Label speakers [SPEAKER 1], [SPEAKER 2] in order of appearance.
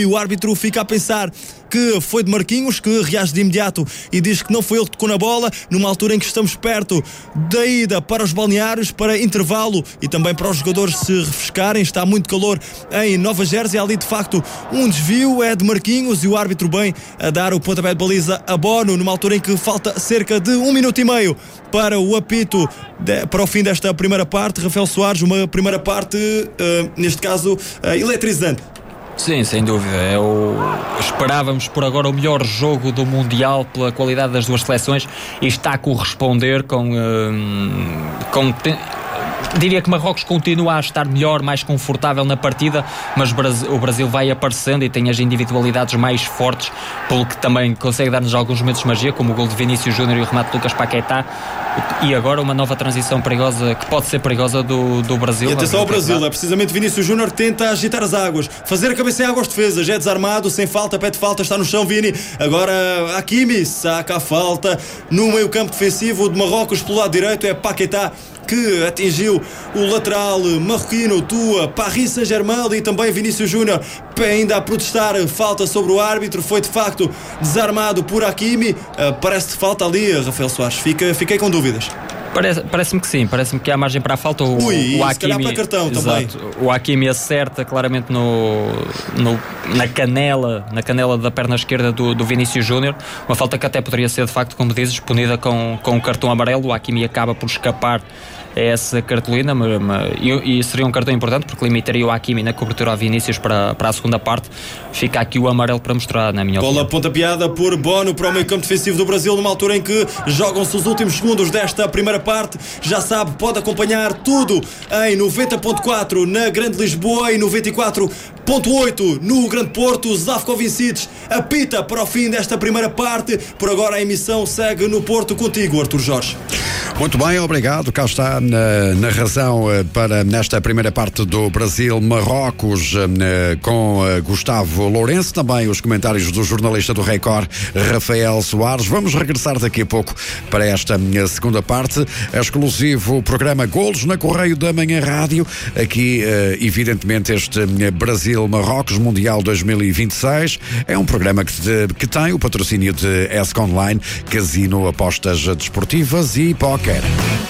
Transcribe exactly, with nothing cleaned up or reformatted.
[SPEAKER 1] E o árbitro fica a pensar que foi de Marquinhos, que reage de imediato e diz que não foi ele que tocou na bola, numa altura em que estamos perto da ida para os balneários, para intervalo e também para os jogadores se refrescarem. Está muito calor em Nova Jersey, ali de facto um desvio, é de Marquinhos e o árbitro bem a dar o pontapé de baliza a Bono, numa altura em que falta cerca de um minuto e meio para o apito, de, para o fim desta primeira parte. Rafael Soares, uma primeira parte, uh, neste caso, uh, eletrizante.
[SPEAKER 2] Sim, sem dúvida. É o... Esperávamos por agora o melhor jogo do Mundial pela qualidade das duas seleções e está a corresponder com... Hum, com... Diria que Marrocos continua a estar melhor, mais confortável na partida, mas o Brasil vai aparecendo e tem as individualidades mais fortes, pelo que também consegue dar-nos alguns momentos de magia, como o gol de Vinícius Júnior e o remate de Lucas Paquetá. E agora uma nova transição perigosa, que pode ser perigosa, do, do Brasil.
[SPEAKER 1] E atenção ao Brasil, é precisamente Vinícius Júnior que tenta agitar as águas, fazer a cabeça em água aos defesas, é desarmado, sem falta, pede falta, está no chão Vini, agora Hakimi saca a falta no meio campo defensivo de Marrocos. Pelo lado direito é Paquetá que atingiu o lateral marroquino do Paris Saint-Germain, e também Vinícius Júnior ainda a protestar falta sobre o árbitro. Foi de facto desarmado por Hakimi. Uh, parece falta ali, Rafael Soares. Fica, fiquei com dúvidas.
[SPEAKER 2] Parece, parece-me que sim, parece-me que há margem para a falta. O,
[SPEAKER 1] Ui,
[SPEAKER 2] o
[SPEAKER 1] Hakimi, se calhar para cartão
[SPEAKER 2] exato,
[SPEAKER 1] também.
[SPEAKER 2] O Hakimi acerta claramente no, no, na canela na canela da perna esquerda do, do Vinícius Júnior, uma falta que até poderia ser de facto, como dizes, punida com, com o cartão amarelo. O Hakimi acaba por escapar a essa cartolina, mas, mas, e, e seria um cartão importante porque limitaria o Hakimi na cobertura ao Vinícius para, para a segunda parte. Fica aqui o amarelo para mostrar, na minha
[SPEAKER 1] Bola
[SPEAKER 2] opinião.
[SPEAKER 1] pontapeada por Bono para o meio campo defensivo do Brasil, numa altura em que jogam-se os últimos segundos desta primeira parte. Já sabe, pode acompanhar tudo em noventa ponto quatro na Grande Lisboa e noventa e quatro ponto oito no Grande Porto. Zafko Vincic apita para o fim desta primeira parte. Por agora a emissão segue no Porto contigo, Artur Jorge.
[SPEAKER 3] Muito bem, obrigado. Cá está na, na razão para nesta primeira parte do Brasil-Marrocos com Gustavo Lourenço, também os comentários do jornalista do Record, Rafael Soares. Vamos regressar daqui a pouco para esta segunda parte, exclusivo programa Golos na Correio da Manhã Rádio. Aqui, evidentemente, este Brasil-Marrocos Mundial dois mil e vinte e seis é um programa que, que tem o patrocínio de E S C Online, Casino, Apostas Desportivas e Póquer.